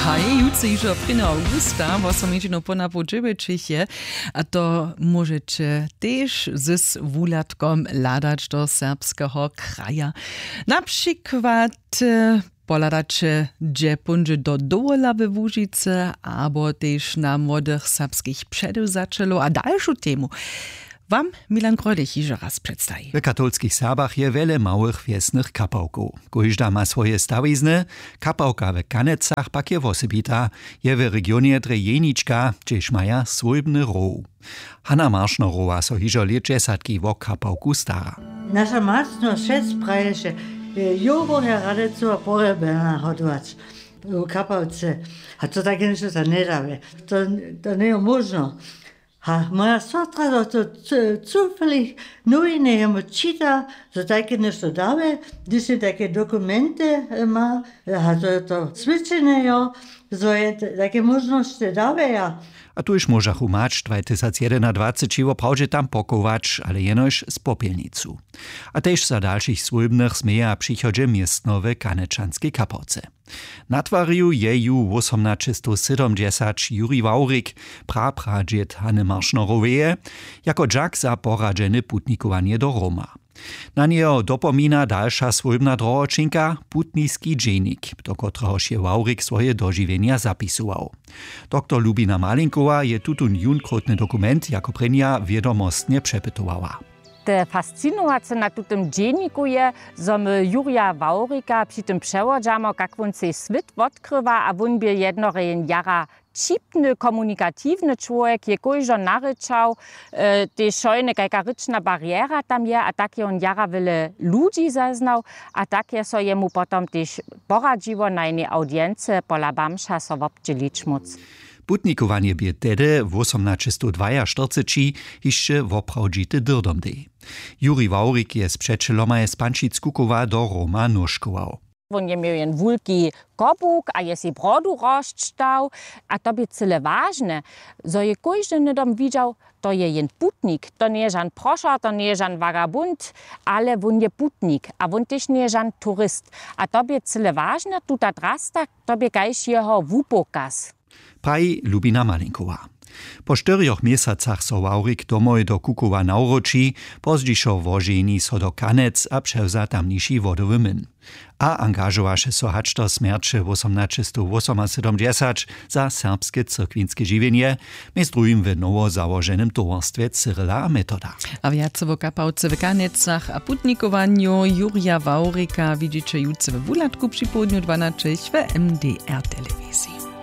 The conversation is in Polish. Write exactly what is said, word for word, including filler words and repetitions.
Hej, jutro iżo prvného augusta, osamidženo po napočevečiche, a to môžete tiež s vúľadkom ladať do serbského kraja. Napríklad poladače džepunže do dola we Łužice, abo tiež na młodych serbskich przedewzačelov a dalšiu tému Wam Milan Grodich iżo raz przedstawi. W katolskich Serbach je wiele małych wiesnych kapałków. Każda ma swoje stawizny. Kapałka w Kanecach pak je wosebita, je w regionie Drejeniczka, gdzieś maja swójbny row. Hanna Marsznerowa so iżo lit dziesiątki wo kapałku stara. Nasza macno szec praje, że jowo heradecu a porebelna hodować u kapałce. A to takie niečo sa nedáve. To, to nie je možno. A moja sotra to zufällig noviny jemu číta, že také nešto dáve, když si také dokumenty má, a to je to cvičené, jo, to je také možnosti dáve, ja. A tu już może humacz dwa tysiące jedenadvadsať čivo prawdzie tam pokować, ale jenoż z popielnicu. A też za dalszych swójbnych smieja przychodzie miestnowe kaneczanskie kapałce. Na twarju jeju osiemnaście siedemdziesiąt Juri Waurik, prapradziet Hanny Marszneroweje, jako dżak za poradzene putnikowanie do Roma. Na niego dopomina dalsza swójbna drogočinka, putniski dženik, do kotrohož je Waurik swoje dožiwienia zapisował. Doktor Lubina Malinkowa je tutun junkrotny dokument jako prenia wiedomostnie przepytowała. Te fascinowace na tym dzienniku je, że my Jurija Waurika przy tym przewodzamy, jak on się świat odkrywa, a on był jednorejen jara cipny, komunikatywny człowiek, je kojżo naryczał, e, te szojne, jaka ryczna bariera tam je, a takie on jara wiele ludzi zaznał, a takie so jemu potem też poradziło na jednej audience pola Bamsza so obdzielić móc. Putnikowanie bie tedy w osiemnaście czterdzieści jeszcze woprawdzity dyrdom dej. Juri Waurik je z przeczeloma z Pančic-Kukowa do Roma noszkował. On je miał jen wulki kobuk, a je si brodu rozcztał, a to by cyle ważne, że je każdy nedom widział, to je jen putnik, to nie żan proszar, to nie żan vagabund, ale on je putnik, a on też nie żan turyst. A to by cyle ważne, tuta drasta, to by gajś jeho wupokaz. Praji Lubina Malinkowa. Po czterech miesacach so Waurik domoj do Kukowa nauroči, pozdzišo woženi so do Kanec a převza tamniši wodowy myn. A angažowaše so hač do smierče osiemnaście siedemdziesiąt za serbskie cyrkwinskie žiwienie, między drugim w nowo założonym towarstwie Cyryla a Metoda. A wiace wo kapałce w Kanecach a putnikowaniu Jurija Waurika widzicie jutro w wulatku przy południu dwanaście w M D R telewizji.